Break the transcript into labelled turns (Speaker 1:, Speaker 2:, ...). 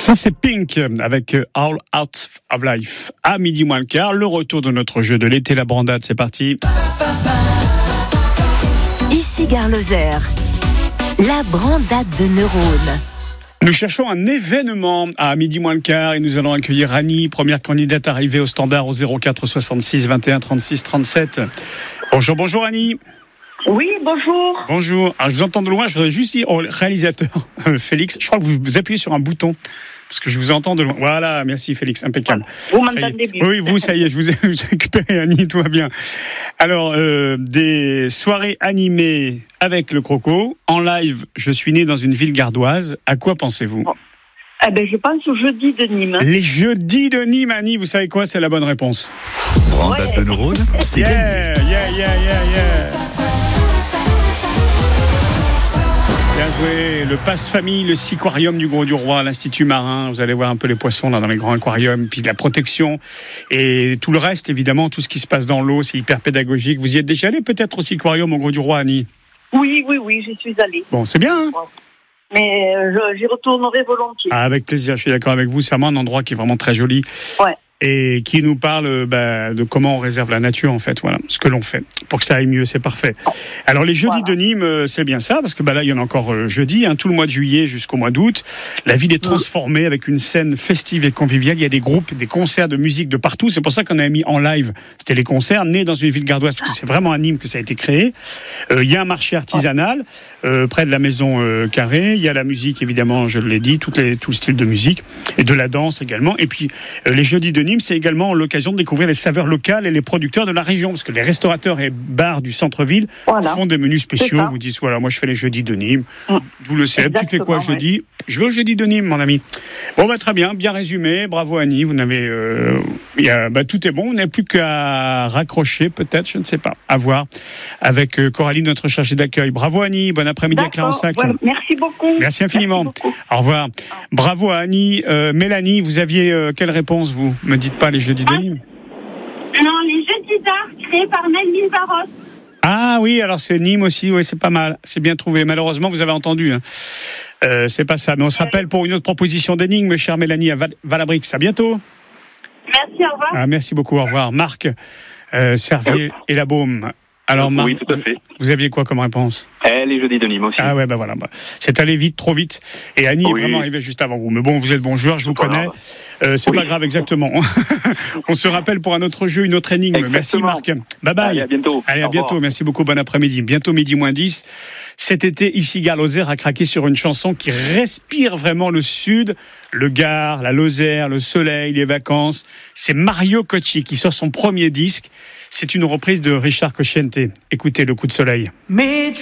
Speaker 1: Ça c'est Pink avec All Out of Life. À midi moins le quart, le retour de notre jeu de l'été, la brandade, c'est parti.
Speaker 2: Ici Gare Lozère, la brandade de neurones.
Speaker 1: Nous cherchons un événement à midi moins le quart et nous allons accueillir Annie, première candidate arrivée au standard au 04 66 21 36 37. Bonjour Annie.
Speaker 3: Oui, bonjour.
Speaker 1: Bonjour. Alors, je vous entends de loin, je voudrais juste dire au réalisateur Félix, je crois que vous appuyez sur un bouton. Parce que je vous entends de loin. Voilà, merci Félix, impeccable.
Speaker 3: Vous m'entendez bien.
Speaker 1: Oui, vous, ça y est, je vous ai récupéré Annie, tout va bien. Alors, des soirées animées avec le Croco. En live, je suis né dans une ville gardoise. À quoi pensez-vous ?
Speaker 3: Je pense aux jeudis de Nîmes.
Speaker 1: Les jeudis de Nîmes, Annie, vous savez quoi ? C'est la bonne réponse.
Speaker 4: Brandade de neurones, c'est
Speaker 1: Yeah. Bien joué, le passe-famille, le Siquarium du Gros du Roi, l'Institut Marin, vous allez voir un peu les poissons là dans les grands aquariums, puis de la protection et tout le reste évidemment, tout ce qui se passe dans l'eau, c'est hyper pédagogique. Vous y êtes déjà allé peut-être au Siquarium au Gros du Roi, Annie ?
Speaker 3: Oui, j'y suis allée.
Speaker 1: Bon, c'est bien, hein ?
Speaker 3: Mais j'y retournerai volontiers.
Speaker 1: Ah, avec plaisir, je suis d'accord avec vous, c'est vraiment un endroit qui est vraiment très joli.
Speaker 3: Ouais.
Speaker 1: Et qui nous parle de comment on réserve la nature en fait, voilà, ce que l'on fait pour que ça aille mieux, c'est parfait. Alors les jeudis de Nîmes, c'est bien ça parce que là il y en a encore jeudi, tout le mois de juillet jusqu'au mois d'août. La ville est transformée avec une scène festive et conviviale. Il y a des groupes, des concerts de musique de partout. C'est pour ça qu'on a mis en live. C'était les concerts nés dans une ville gardoise parce que c'est vraiment à Nîmes que ça a été créé. Il y a un marché artisanal près de la maison Carré. Il y a la musique évidemment, je l'ai dit, tout le style de musique et de la danse également. Et puis les jeudis de Nîmes, c'est également l'occasion de découvrir les saveurs locales et les producteurs de la région, parce que les restaurateurs et bars du centre-ville font des menus spéciaux. Vous disent voilà, moi je fais les jeudis de Nîmes. D'où le célèbre. Tu fais quoi jeudi ? Je vais au jeudi de Nîmes, mon ami. Bon, très bien, bien résumé. Bravo Annie, vous n'avez, tout est bon. On n'a plus qu'à raccrocher, peut-être, je ne sais pas, à voir avec Coralie, notre chargée d'accueil. Bravo Annie, bon après-midi à Clarensac.
Speaker 3: Ouais, merci beaucoup.
Speaker 1: Merci infiniment. Merci beaucoup. Au revoir. Bravo à Annie. Mélanie, vous aviez quelle réponse, vous ? Me dites pas les jeudis de Nîmes.
Speaker 5: Non, les jeudis d'art créés par Melville Barros.
Speaker 1: Ah oui, alors c'est Nîmes aussi, oui, c'est pas mal, c'est bien trouvé. Malheureusement, vous avez entendu, c'est pas ça. Mais on se rappelle pour une autre proposition d'énigme, chère Mélanie, à Valabrix. À bientôt.
Speaker 5: Merci, au revoir.
Speaker 1: Merci beaucoup, au revoir. Marc, Servier et la Baume. Alors Marc,
Speaker 6: oui, tout à fait.
Speaker 1: Vous aviez quoi comme réponse ?
Speaker 6: Les jeudis de Nîmes aussi.
Speaker 1: Ah ouais, voilà. C'est allé vite, trop vite. Et Annie est vraiment arrivée juste avant vous. Mais bon, vous êtes bon joueur, je vous connais. C'est pas grave, exactement. On se rappelle pour un autre jeu, une autre énigme.
Speaker 6: Exactement.
Speaker 1: Merci Marc. Bye bye.
Speaker 6: Allez, à bientôt.
Speaker 1: Allez, à bientôt. Merci beaucoup. Bon après-midi. Bientôt midi moins 10. Cet été, ici Gare Lozère a craqué sur une chanson qui respire vraiment le sud, le Gard, la Lozère, le soleil, les vacances. C'est Mario Cocci qui sort son premier disque. C'est une reprise de Richard Cocciante. Écoutez, Le coup de soleil.